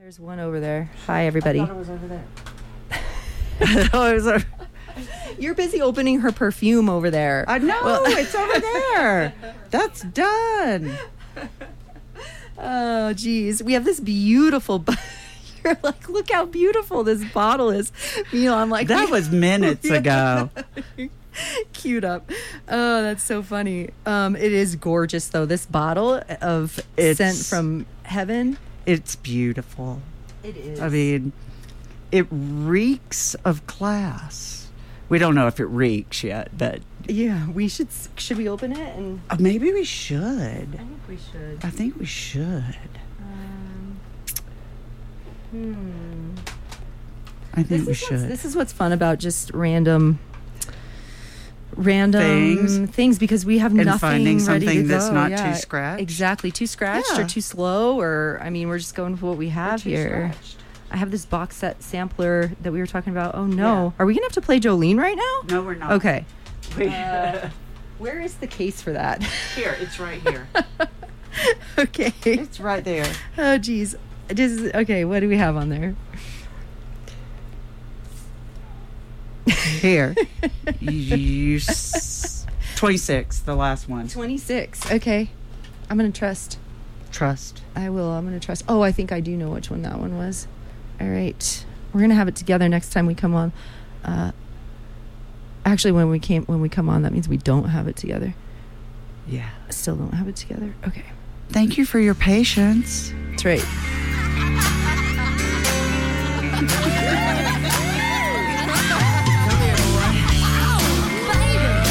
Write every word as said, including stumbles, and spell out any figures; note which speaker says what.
Speaker 1: There's one over there. Hi, everybody.
Speaker 2: I thought it was over there.
Speaker 1: Oh, it was over. You're busy opening her perfume over there.
Speaker 2: I know. Well, it's over there. That's done.
Speaker 1: Oh, geez. We have this beautiful... Bo- You're like, look how beautiful this bottle is. You know, I'm like...
Speaker 2: That was minutes ago.
Speaker 1: Queued up. Oh, that's so funny. Um, it is gorgeous, though. This bottle of
Speaker 2: It's-
Speaker 1: scent from heaven.
Speaker 2: It's beautiful.
Speaker 1: It is.
Speaker 2: I mean, it reeks of class. We don't know if it reeks yet, but
Speaker 1: Yeah, we should... Should we open it? And
Speaker 2: uh, maybe we should.
Speaker 1: I think we should.
Speaker 2: I think we should.
Speaker 1: Um, hmm.
Speaker 2: I think
Speaker 1: This
Speaker 2: we
Speaker 1: is what's,
Speaker 2: should.
Speaker 1: this is what's fun about just random... random
Speaker 2: Things.
Speaker 1: things because we have
Speaker 2: And
Speaker 1: nothing
Speaker 2: finding
Speaker 1: ready
Speaker 2: something
Speaker 1: to
Speaker 2: that's
Speaker 1: go.
Speaker 2: not
Speaker 1: Yeah,
Speaker 2: too scratched.
Speaker 1: Exactly, too scratched
Speaker 2: Yeah.
Speaker 1: or too slow, or I mean, we're just going for what we have
Speaker 2: Too
Speaker 1: here.
Speaker 2: scratched.
Speaker 1: I have this box set sampler that we were talking about. Oh no,
Speaker 2: Yeah.
Speaker 1: are we gonna have to play Jolene right now?
Speaker 2: No, we're not.
Speaker 1: Okay.
Speaker 2: We-
Speaker 1: Uh, where is the case for that?
Speaker 2: here, it's right here.
Speaker 1: Okay.
Speaker 2: It's right there.
Speaker 1: Oh geez. Just okay. What do we have on there?
Speaker 2: Here. you, s- twenty-six, the last one.
Speaker 1: twenty-six. Okay. I'm gonna trust.
Speaker 2: Trust.
Speaker 1: I will. I'm going to trust. Oh, I think I do know which one that one was. All right. We're going to have it together next time we come on. Uh, actually, when we came, when we come on, that means we don't have it together.
Speaker 2: Yeah.
Speaker 1: Still don't have it together. Okay.
Speaker 2: Thank you for your patience.
Speaker 1: That's right.